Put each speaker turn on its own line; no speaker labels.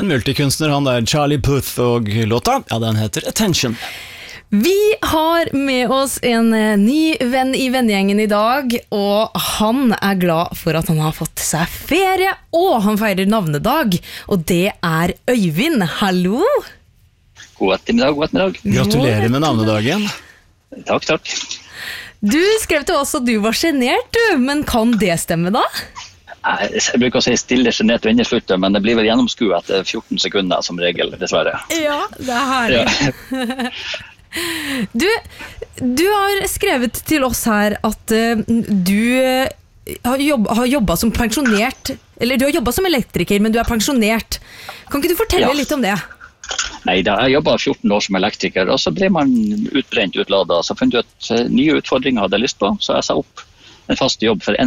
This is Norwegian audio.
En multikunstner, han der Charlie Puth, og låta, ja, den heter Attention.
Vi har med oss en ny venn i vennegjengen i dag, og han er glad for at han har fått seg ferie, og han feirer navnedag, og det er Øyvind. Hallo!
God ettermiddag.
Gratulerer med navnedagen.
Takk.
Du skrev til oss at du var genert, du, men kan det stemme da?
Jeg bruker å si stille, genert og inneslutte, men det blir vel gjennomskuet etter 14 sekunder som regel, dessverre.
Ja, det er herlig. Ja. Du har skrevet til oss her at du har jobbet som pensjonert, eller du har jobbet som elektriker, men du er pensjonert. Kan ikke du fortelle litt om det?
Neida, jeg jobbet 14 år som elektriker, og så ble man utbrent, utladet, så funnet ut nye utfordringer hadde jeg lyst på, så jeg sa opp en fast jobb for